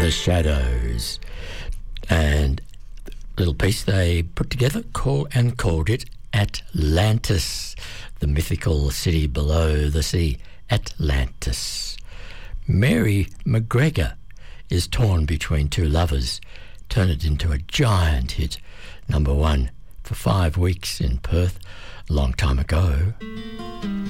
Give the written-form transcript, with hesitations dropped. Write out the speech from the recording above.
The Shadows. And little piece they put together called it Atlantis, the mythical city below the sea, Atlantis. Mary McGregor is torn between two lovers. Turn it into a giant hit, #1 for 5 weeks in Perth, a long time ago.